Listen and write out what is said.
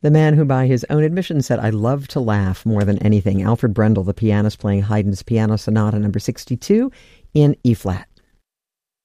The man who, by his own admission, said, "I love to laugh more than anything." Alfred Brendel, the pianist, playing Haydn's Piano Sonata number 62 in E-flat.